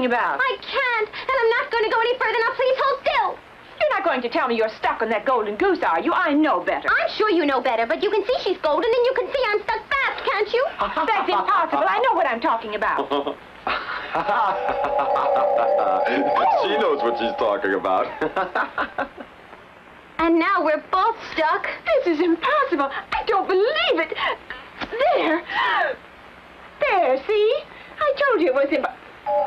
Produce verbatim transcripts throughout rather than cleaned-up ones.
about? I can't, and I'm not going to go any further. Now, please hold still. You're not going to tell me you're stuck on that golden goose, are you? I know better. I'm sure you know better, but you can see she's golden, and you can see I'm stuck fast, can't you? That's impossible. I know what I'm talking about. She knows what she's talking about. And now we're both stuck. This is impossible. I don't believe it. There. There, see? I told you it was impossible.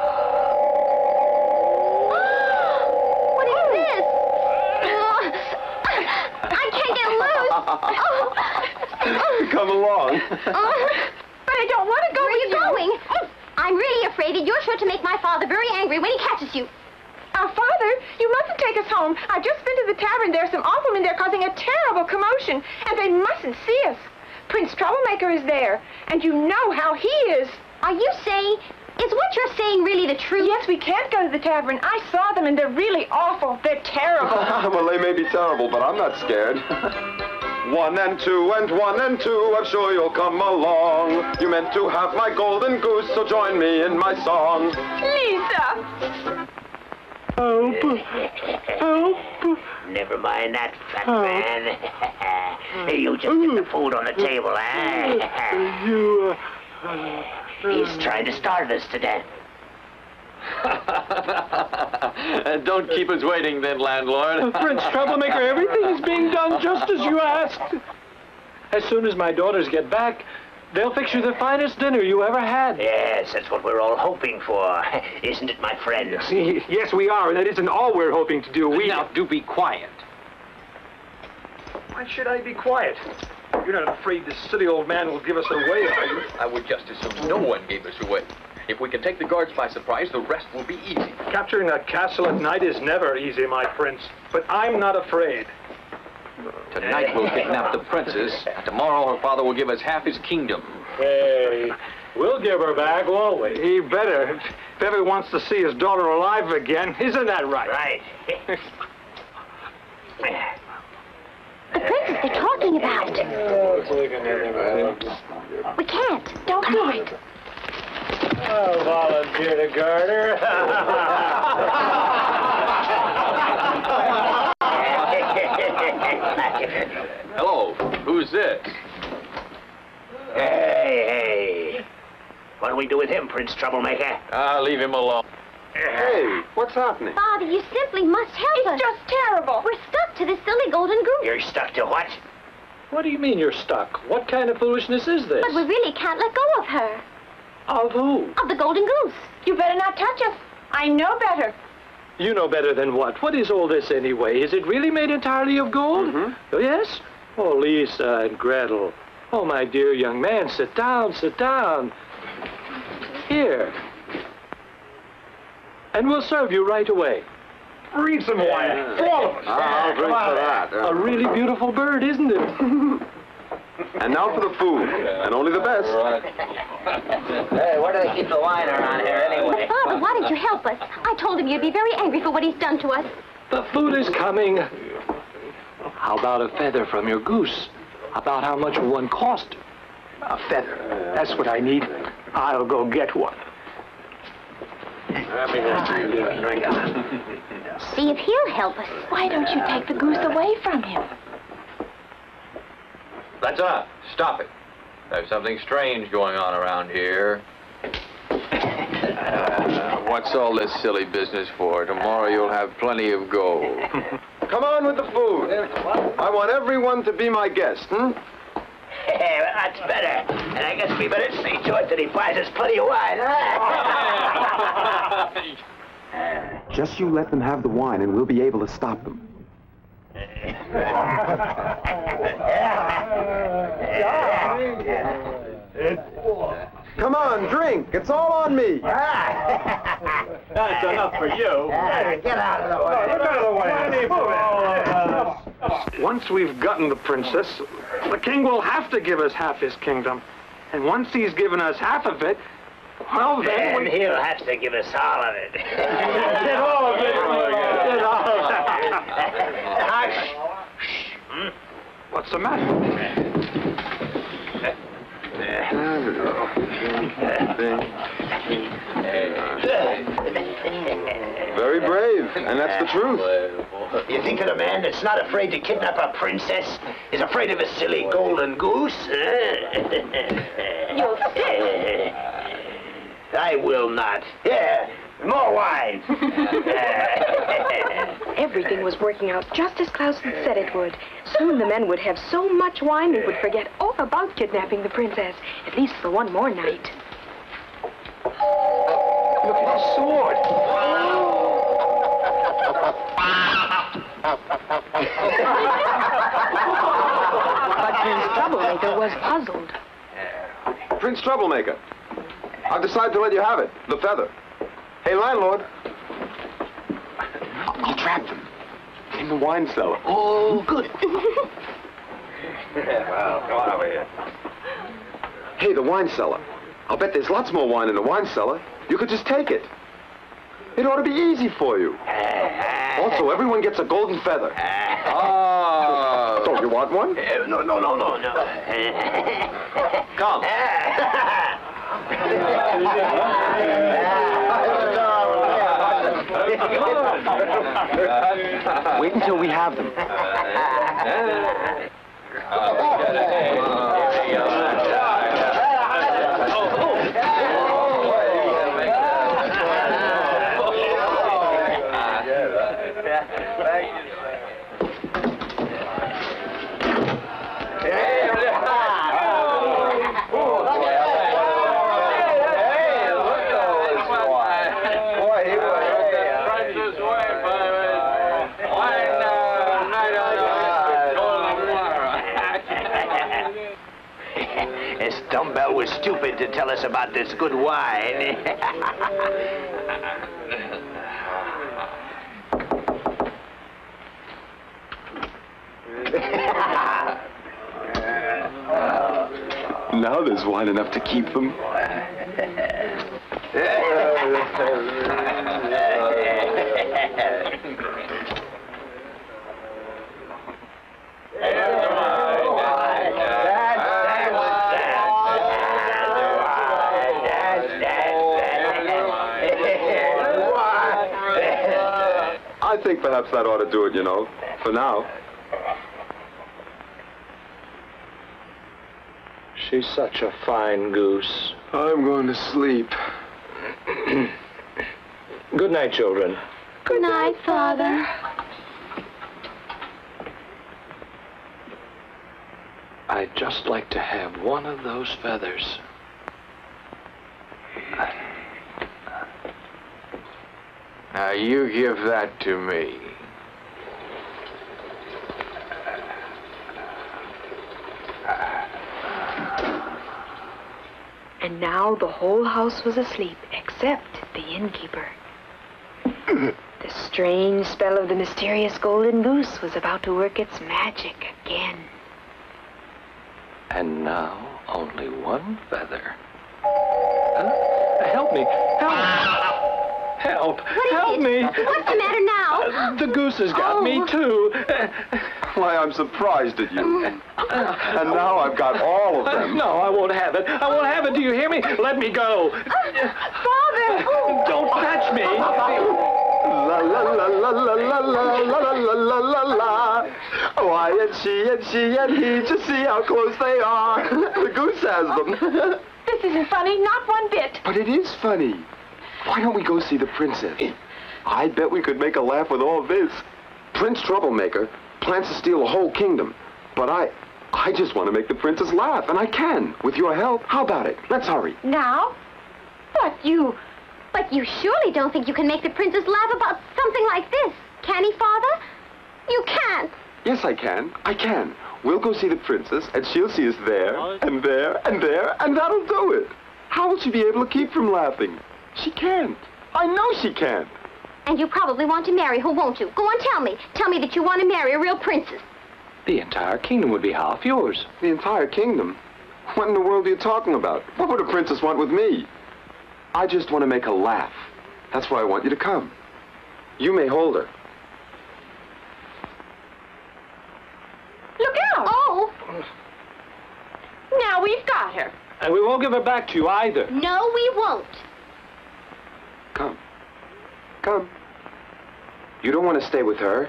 What is this? Oh, I can't get loose. Oh. Come along. Oh. But I don't want to go Where are with you going? I'm really afraid that you're sure to make my father very angry when he catches you. Our father, you mustn't take us home. I've just been to the tavern. There's some awful men there causing a terrible commotion, and they mustn't see us. Prince Troublemaker is there, and you know how he is. Are you saying, is what you're saying really the truth? Yes, we can't go to the tavern. I saw them, and they're really awful. They're terrible. Well, they may be terrible, but I'm not scared. One and two and one and two, I'm sure you'll come along. You meant to have my golden goose, so join me in my song. Lisa! Help! Help! Never mind that, fat man. You just get the food on the table, eh? You, uh, He's trying to starve us to death. Don't keep us waiting then, landlord. Prince Troublemaker, everything is being done just as you asked. As soon as my daughters get back, they'll fix you the finest dinner you ever had. Yes, that's what we're all hoping for. Isn't it, my friends? Yes, we are, and that isn't all we're hoping to do. We... Now, do be quiet. Why should I be quiet? You're not afraid this silly old man will give us away, are you? I would just as soon no one gave us away. If we can take the guards by surprise, the rest will be easy. Capturing a castle at night is never easy, my prince. But I'm not afraid. Tonight we'll kidnap the princess. Tomorrow her father will give us half his kingdom. Hey, we'll give her back, won't we? He better. If ever wants to see his daughter alive again, isn't that right? Right. The princess they're talking about. We can't. Don't do it. I'll volunteer to guard her. Hello, who's this? Hey, hey. What'll we do with him, Prince Troublemaker? I'll leave him alone. Hey, what's happening? Father, you simply must help us. It's just terrible. We're stuck to this silly golden goose. You're stuck to what? What do you mean you're stuck? What kind of foolishness is this? But we really can't let go of her. Of who? Of the golden goose. You better not touch us. I know better. You know better than what? What is all this anyway? Is it really made entirely of gold? Mm-hmm. Oh, yes? Oh, Lisa and Gretel. Oh, my dear young man, sit down, sit down. Here. And we'll serve you right away. Read some wine. For all of us. I'll drink for that. A really beautiful bird, isn't it? And now for the food, and only the best. Hey, where do they keep the wine around here anyway? Father, why didn't you help us? I told him you'd be very angry for what he's done to us. The food is coming. How about a feather from your goose? About how much one cost? A feather. That's what I need. I'll go get one. See if he'll help us. Why don't you take the goose away from him? That's enough. Stop it. There's something strange going on around here. Uh, what's all this silly business for? Tomorrow you'll have plenty of gold. Come on with the food. I want everyone to be my guest, hmm? Hey, well, that's better. And I guess we better see to it that he buys us plenty of wine, huh? Just you let them have the wine and we'll be able to stop them. Come on, drink. It's all on me. That's enough for you. Get out of the way. Look out of the way. Once we've gotten the princess, the king will have to give us half his kingdom. And once he's given us half of it, well, then And we... he'll have to give us all of it. Get all of it. Get all of it. Hush. What's the matter? Very brave, and that's the truth. You think that a man that's not afraid to kidnap a princess is afraid of a silly golden goose? You'll stay. I will not. Yeah, more wine. Everything was working out just as Klaus had said it would. Soon the men would have so much wine they would forget all about kidnapping the princess, at least for one more night. Look at his sword. But Prince Troublemaker was puzzled. Prince Troublemaker, I've decided to let you have it, the feather. Hey, landlord. I'll, I'll trap them in the wine cellar. Oh, good. Well, come on over here. Hey, the wine cellar. I'll bet there's lots more wine in the wine cellar. You could just take it. It ought to be easy for you. Also, everyone gets a golden feather. Oh. Don't you want one? Uh, no, no, no, no, no. Come. Wait until we have them. This dumbbell was stupid to tell us about this good wine. Now there's wine enough to keep them. I think perhaps that ought to do it, you know, for now. She's such a fine goose. I'm going to sleep. Good night, children. Good night, Father. I'd just like to have one of those feathers. Now, you give that to me. And now the whole house was asleep, except the innkeeper. The strange spell of the mysterious golden goose was about to work its magic again. And now, only one feather. Huh? Help me! Help! Help! What is Help it? me! What's the matter now? The goose has got Oh. me, too. Why, I'm surprised at you. And now I've got all of them. No, I won't have it. I won't have it. Do you hear me? Let me go. Father! Don't touch me. La la la la la la la la la la la la la. Why, and she and she and he, just see how close they are. The goose has them. This isn't funny, not one bit. But it is funny. Why don't we go see the princess? I bet we could make a laugh with all this. Prince Troublemaker plans to steal a whole kingdom. But I, I just want to make the princess laugh, and I can, with your help. How about it? Let's hurry. Now? But you... But you surely don't think you can make the princess laugh about something like this, can he, Father? You can't. Yes, I can. I can. We'll go see the princess, and she'll see us there, and there, and there, and that'll do it. How will she be able to keep from laughing? She can't. I know she can't. And you probably want to marry her, won't you? Go on, tell me. Tell me that you want to marry a real princess. The entire kingdom would be half yours. The entire kingdom? What in the world are you talking about? What would a princess want with me? I just want to make her laugh. That's why I want you to come. You may hold her. Look out! Oh! Now we've got her. And we won't give her back to you either. No, we won't. Come. Come. You don't want to stay with her?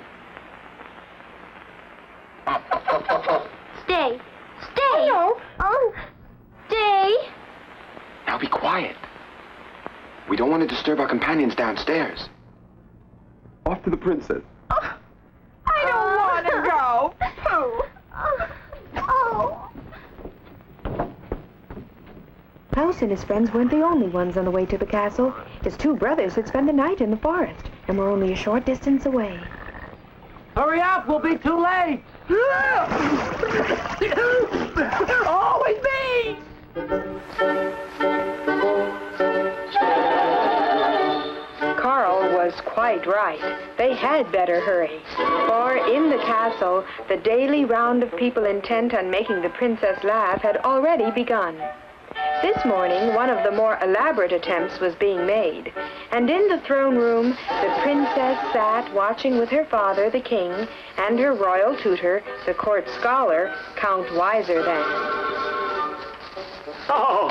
Stay. Stay. No. Oh. Stay. Now be quiet. We don't want to disturb our companions downstairs. Off to the princess. Oh, I don't want to go. Pooh. Oh. Mouse and his friends weren't the only ones on the way to the castle. His two brothers had spent the night in the forest and were only a short distance away. Hurry up, we'll be too late! Oh, it's me! Carl was quite right. They had better hurry. For in the castle, the daily round of people intent on making the princess laugh had already begun. This morning, one of the more elaborate attempts was being made, and in the throne room, the princess sat watching with her father, the king, and her royal tutor, the court scholar, Count Wiser Than. Oh!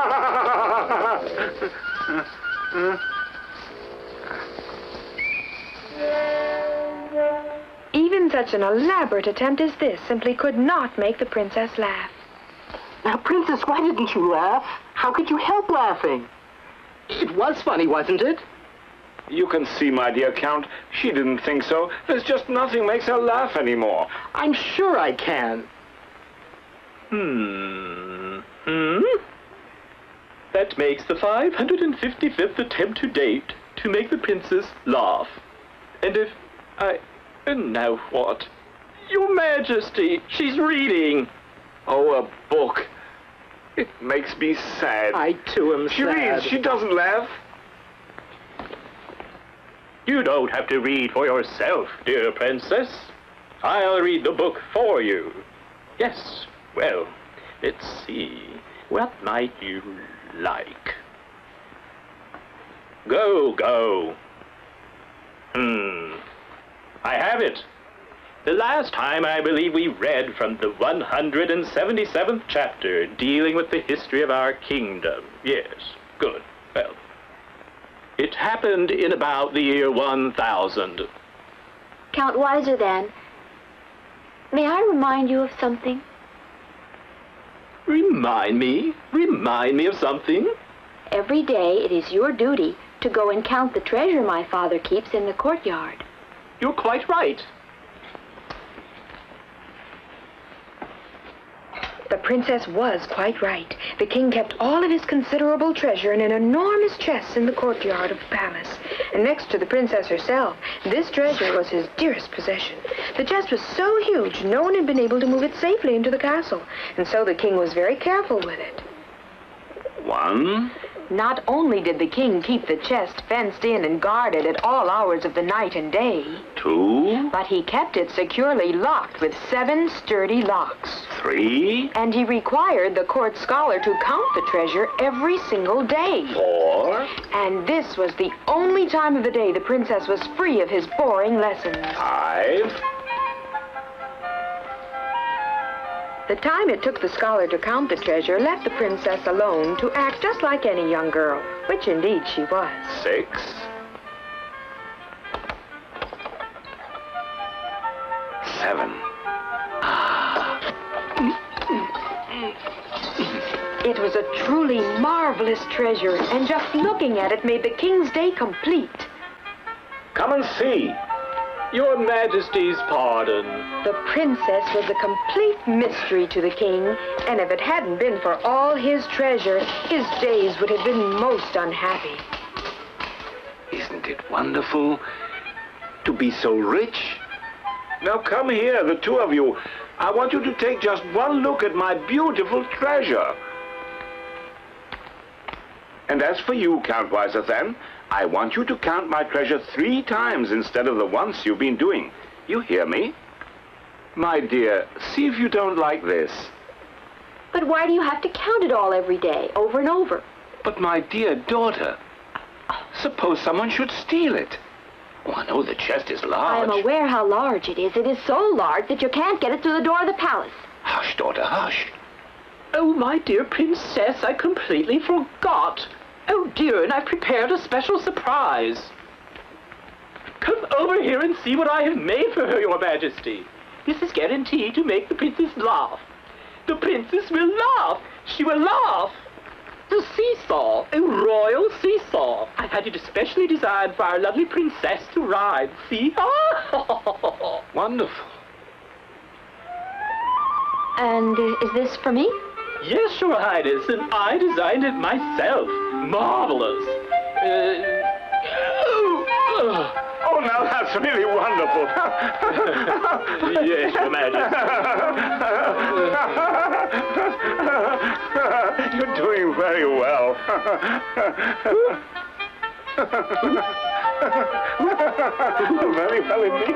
Even such an elaborate attempt as this simply could not make the princess laugh. Now, Princess, why didn't you laugh? How could you help laughing? It was funny, wasn't it? You can see, my dear Count, she didn't think so. There's just nothing makes her laugh anymore. I'm sure I can. Hmm. Hmm? That makes the five hundred fifty-fifth attempt to date to make the princess laugh. And if I... And now what? Your Majesty, she's reading. Oh, a book. It makes me sad. I, too, am she sad. She reads. She doesn't laugh. You don't have to read for yourself, dear princess. I'll read the book for you. Yes, well, let's see. What might you like? Go, go. Hmm. I have it. The last time, I believe, we read from the one hundred seventy-seventh chapter, dealing with the history of our kingdom. Yes, good. Well, it happened in about the year one thousand. Count Wiser Than, may I remind you of something? Remind me? Remind me of something? Every day it is your duty to go and count the treasure my father keeps in the courtyard. You're quite right. The princess was quite right. The king kept all of his considerable treasure in an enormous chest in the courtyard of the palace. And next to the princess herself, this treasure was his dearest possession. The chest was so huge, no one had been able to move it safely into the castle. And so the king was very careful with it. One. Not only did the king keep the chest fenced in and guarded at all hours of the night and day, two, but he kept it securely locked with seven sturdy locks. Three. And he required the court scholar to count the treasure every single day. Four. And this was the only time of the day the princess was free of his boring lessons. Five. The time it took the scholar to count the treasure left the princess alone to act just like any young girl, which indeed she was. Six. Seven. It was a truly marvelous treasure, and just looking at it made the king's day complete. Come and see. Your Majesty's pardon. The princess was a complete mystery to the king, and if it hadn't been for all his treasure, his days would have been most unhappy. Isn't it wonderful to be so rich? Now come here, the two of you. I want you to take just one look at my beautiful treasure. And as for you, Count Wiser Than, I want you to count my treasure three times instead of the once you've been doing. You hear me? My dear, see if you don't like this. But why do you have to count it all every day, over and over? But my dear daughter, suppose someone should steal it. Oh, I know the chest is large. I am aware how large it is. It is so large that you can't get it through the door of the palace. Hush, daughter, hush. Oh, my dear princess, I completely forgot. Oh, dear, and I've prepared a special surprise. Come over here and see what I have made for her, Your Majesty. This is guaranteed to make the princess laugh. The princess will laugh. She will laugh. The seesaw, a royal seesaw. I've had it especially designed for our lovely princess to ride. See? Wonderful. And uh, is this for me? Yes, Your Highness, and I designed it myself. Marvelous. Uh, oh, oh. Oh, now that's really wonderful. Yes, Your Majesty. You're doing very well. Very well indeed.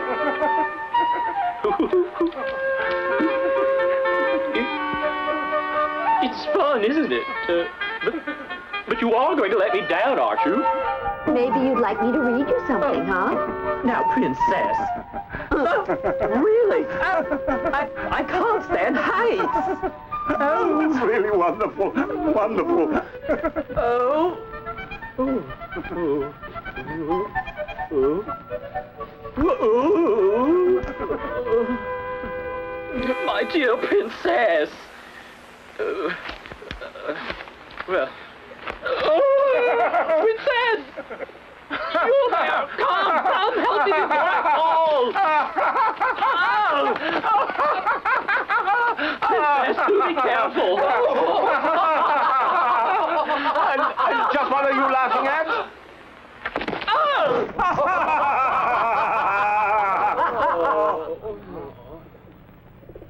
It's fun, isn't it? Uh, but, but you are going to let me down, aren't you? Maybe you'd like me to read you something, huh? Now, Princess. Uh, really? I, I, I can't stand heights. Oh, it's really wonderful. Wonderful. Oh. Oh. Oh. Oh. Oh. My dear Princess. Uh, uh, well. Oh, Princess! You there! Come, come, help me before I